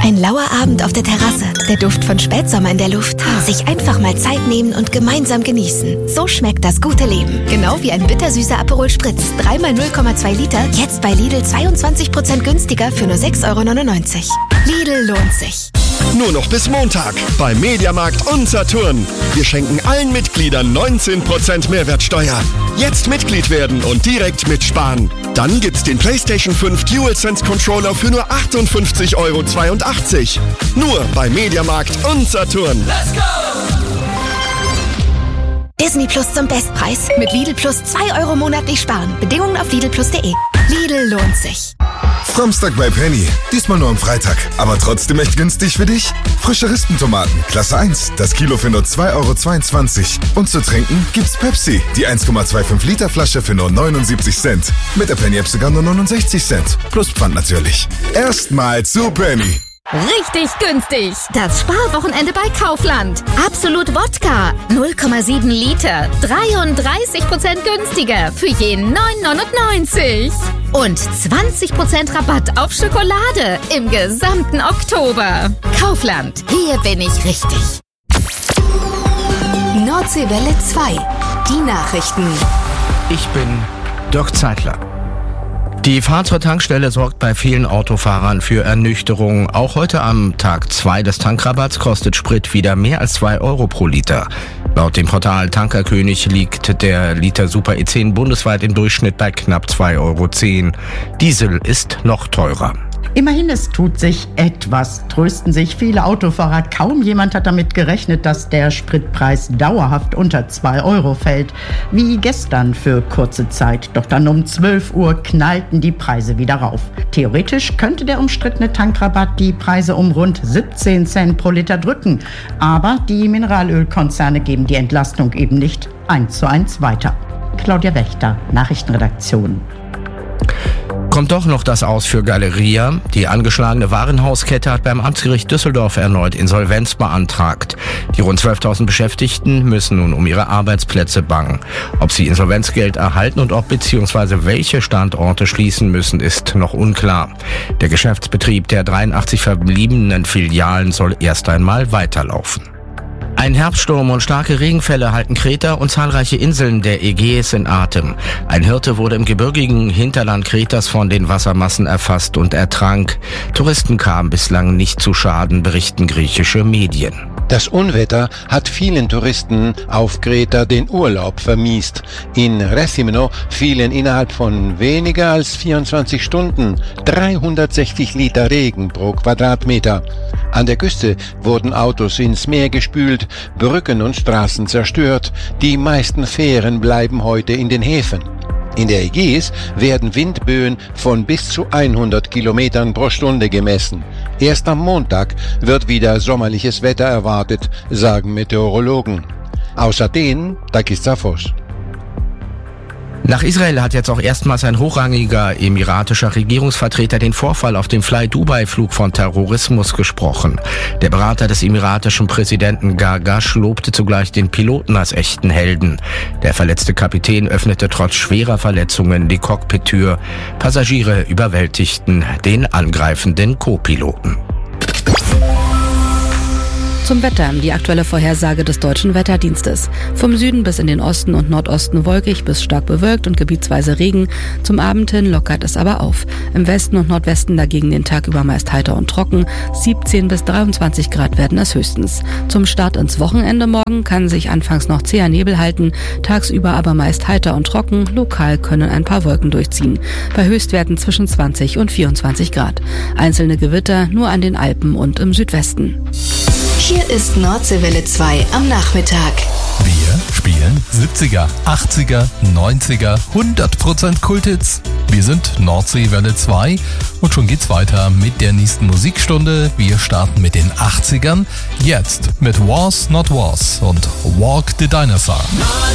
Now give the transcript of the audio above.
Ein lauer Abend auf der Terrasse, der Duft von Spätsommer in der Luft. Sich einfach mal Zeit nehmen und gemeinsam genießen. So schmeckt das gute Leben. Genau wie ein bittersüßer Aperol Spritz. 3x 0,2 Liter, jetzt bei Lidl 22% günstiger für nur 6,99 €. Lidl lohnt sich. Nur noch bis Montag bei Mediamarkt und Saturn. Wir schenken allen Mitgliedern 19% Mehrwertsteuer. Jetzt Mitglied werden und direkt mitsparen. Dann gibt's den PlayStation 5 DualSense Controller für nur 58,82 €. Nur bei Mediamarkt und Saturn. Let's go! Disney Plus zum Bestpreis. Mit Lidl Plus 2 € monatlich sparen. Bedingungen auf lidlplus.de. Lidl lohnt sich. Samstag bei Penny. Diesmal nur am Freitag. Aber trotzdem echt günstig für dich? Frische Rispentomaten, Klasse 1. Das Kilo für nur 2,22 €. Und zu trinken gibt's Pepsi. Die 1,25 Liter Flasche für nur 79 Cent. Mit der Penny-App sogar nur 69 Cent. Plus Pfand natürlich. Erstmal zu Penny. Richtig günstig. Das Sparwochenende bei Kaufland. Absolut Wodka. 0,7 Liter. 33% günstiger. Für je 9,99 €. Und 20% Rabatt auf Schokolade im gesamten Oktober. Kaufland. Hier bin ich richtig. Nordseewelle 2. Die Nachrichten. Ich bin Dirk Zeitler. Die Fahrt zur Tankstelle sorgt bei vielen Autofahrern für Ernüchterung. Auch heute am Tag 2 des Tankrabatts kostet Sprit wieder mehr als 2 € pro Liter. Laut dem Portal Tankerkönig liegt der Liter Super E10 bundesweit im Durchschnitt bei knapp 2,10 €. Diesel ist noch teurer. Immerhin, es tut sich etwas, trösten sich viele Autofahrer. Kaum jemand hat damit gerechnet, dass der Spritpreis dauerhaft unter 2 € fällt. Wie gestern für kurze Zeit. Doch dann um 12 Uhr knallten die Preise wieder rauf. Theoretisch könnte der umstrittene Tankrabatt die Preise um rund 17 Cent pro Liter drücken. Aber die Mineralölkonzerne geben die Entlastung eben nicht 1:1 weiter. Claudia Wächter, Nachrichtenredaktion. Kommt doch noch das Aus für Galeria. Die angeschlagene Warenhauskette hat beim Amtsgericht Düsseldorf erneut Insolvenz beantragt. Die rund 12.000 Beschäftigten müssen nun um ihre Arbeitsplätze bangen. Ob sie Insolvenzgeld erhalten und ob bzw. welche Standorte schließen müssen, ist noch unklar. Der Geschäftsbetrieb der 83 verbliebenen Filialen soll erst einmal weiterlaufen. Ein Herbststurm und starke Regenfälle halten Kreta und zahlreiche Inseln der Ägäis in Atem. Ein Hirte wurde im gebirgigen Hinterland Kretas von den Wassermassen erfasst und ertrank. Touristen kamen bislang nicht zu Schaden, berichten griechische Medien. Das Unwetter hat vielen Touristen auf Kreta den Urlaub vermiest. In Rethymno fielen innerhalb von weniger als 24 Stunden 360 Liter Regen pro Quadratmeter. An der Küste wurden Autos ins Meer gespült, Brücken und Straßen zerstört. Die meisten Fähren bleiben heute in den Häfen. In der Ägäis werden Windböen von bis zu 100 Kilometern pro Stunde gemessen. Erst am Montag wird wieder sommerliches Wetter erwartet, sagen Meteorologen. Aus Athen, Takis Zaphos. Nach Israel hat jetzt auch erstmals ein hochrangiger emiratischer Regierungsvertreter den Vorfall auf dem Fly-Dubai-Flug von Terrorismus gesprochen. Der Berater des emiratischen Präsidenten Gargash lobte zugleich den Piloten als echten Helden. Der verletzte Kapitän öffnete trotz schwerer Verletzungen die Cockpit-Tür. Passagiere überwältigten den angreifenden Co-Piloten. Zum Wetter, die aktuelle Vorhersage des Deutschen Wetterdienstes. Vom Süden bis in den Osten und Nordosten wolkig bis stark bewölkt und gebietsweise Regen. Zum Abend hin lockert es aber auf. Im Westen und Nordwesten dagegen den Tag über meist heiter und trocken. 17 bis 23 Grad werden es höchstens. Zum Start ins Wochenende morgen kann sich anfangs noch zäher Nebel halten, tagsüber aber meist heiter und trocken. Lokal können ein paar Wolken durchziehen. Bei Höchstwerten zwischen 20 und 24 Grad. Einzelne Gewitter nur an den Alpen und im Südwesten. Hier ist Nordseewelle 2 am Nachmittag. Wir spielen 70er, 80er, 90er, 100% Kulthits. Wir sind Nordseewelle 2 und schon geht's weiter mit der nächsten Musikstunde. Wir starten mit den 80ern. Jetzt mit Was Not Was und Walk the Dinosaur.